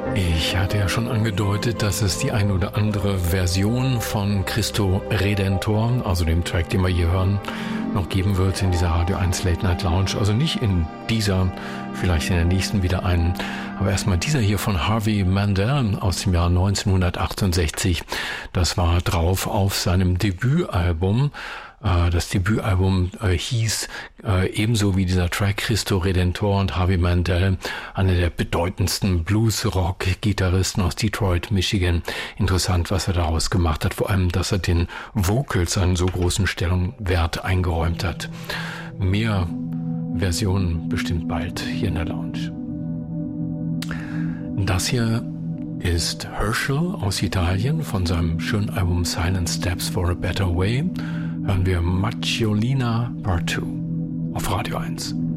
Ich hatte ja schon angedeutet, dass es die ein oder andere Version von Cristo Redentor, also dem Track, den wir hier hören, noch geben wird in dieser Radio 1 Late Night Lounge. Also nicht in dieser, vielleicht in der nächsten wieder einen. Aber erstmal dieser hier von Harvey Mandel aus dem Jahr 1968. Das war drauf auf seinem Debütalbum. Das Debütalbum hieß ebenso wie dieser Track Cristo Redentor, und Harvey Mandel, einer der bedeutendsten Blues-Rock-Gitarristen aus Detroit, Michigan. Interessant, was er daraus gemacht hat, vor allem, dass er den Vocals einen so großen Stellenwert eingeräumt hat. Mehr Versionen bestimmt bald hier in der Lounge. Das hier ist Herschel aus Italien von seinem schönen Album Silent Steps for a Better Way. Hören wir Macchiolina Part 2 auf Radio 1.